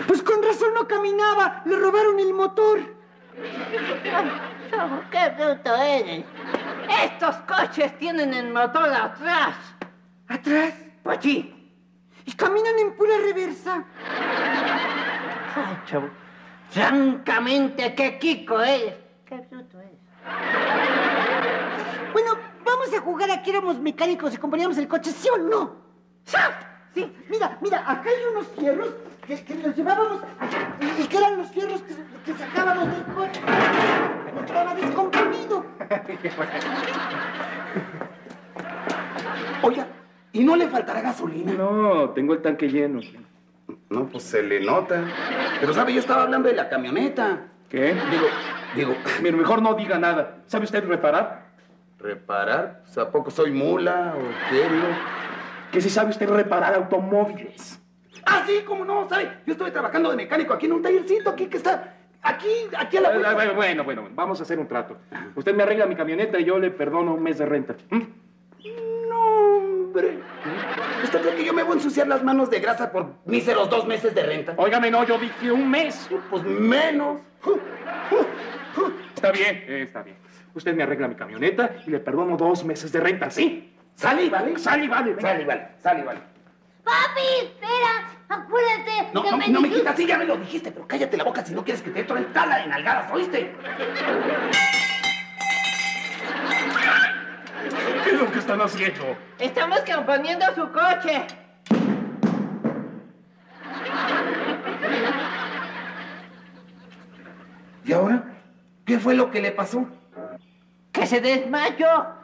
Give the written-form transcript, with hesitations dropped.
Pues con razón no caminaba. Le robaron el motor. ¡Qué bruto eres! Estos coches tienen el motor atrás. ¿Atrás? Pues sí. Y caminan en pura reversa. Ay, chavo. Francamente, qué Kiko eres. Qué bruto eres. Bueno, vamos a jugar a que éramos mecánicos y componíamos el coche, ¿sí o no? Sí, mira, acá hay unos fierros que los llevábamos y que eran los fierros que sacábamos del coche. Estaba descomprimido. Oiga, ¿y no le faltará gasolina? No, tengo el tanque lleno. No, pues se le nota. Pero, ¿sabe? Yo estaba hablando de la camioneta. ¿Qué? Digo... Mire, mejor no diga nada. ¿Sabe usted reparar? ¿Reparar? Pues, ¿a poco soy mula o qué, digo? Que si sabe usted reparar automóviles. Ah, sí, cómo no, ¿sabe? Yo estoy trabajando de mecánico aquí en un tallercito, aquí que está... Aquí a la vuelta. Bueno, vamos a hacer un trato. Usted me arregla mi camioneta y yo le perdono un mes de renta. No, hombre. ¿Usted cree que yo me voy a ensuciar las manos de grasa por míseros 2 meses de renta? Óigame, no, yo dije un mes. Pues menos. Está bien. Usted me arregla mi camioneta y le perdono 2 meses de renta, ¿sí? Sale y vale. Papi, espera, acuérdate. No me quitas, sí, ya me lo dijiste, pero cállate la boca si no quieres que te entren tala de nalgadas, ¿oíste? ¿Qué es lo que están haciendo? Estamos componiendo su coche. ¿Y ahora? ¿Qué fue lo que le pasó? Que se desmayó.